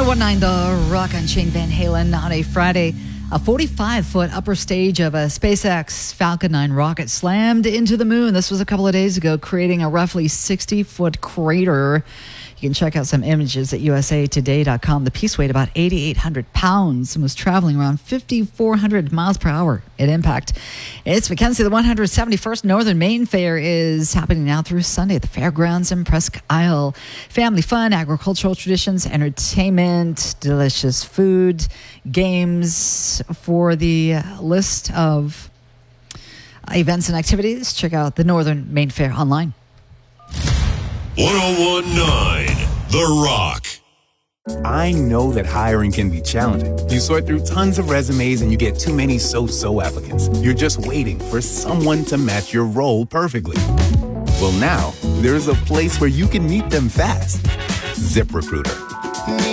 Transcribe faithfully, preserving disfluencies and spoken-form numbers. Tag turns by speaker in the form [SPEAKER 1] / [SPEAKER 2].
[SPEAKER 1] one point nine The Rock on Shane Van Halen on a Friday. A forty-five foot upper stage of a SpaceX Falcon nine rocket slammed into the moon. This was a couple of days ago, creating a roughly sixty foot crater. You can check out some images at U S A Today dot com. The piece weighed about eight thousand eight hundred pounds and was traveling around five thousand four hundred miles per hour at impact. It's Mackenzie. The one hundred seventy-first Northern Maine Fair is happening now through Sunday at the fairgrounds in Presque Isle. Family fun, agricultural traditions, entertainment, delicious food, games. For the list of events and activities, check out the Northern Maine Fair online.
[SPEAKER 2] one oh one point nine The Rock.
[SPEAKER 3] I know that hiring can be challenging. You sort through tons of resumes and you get too many so-so applicants. You're just waiting for someone to match your role perfectly. Well, now, there's a place where you can meet them fast. ZipRecruiter.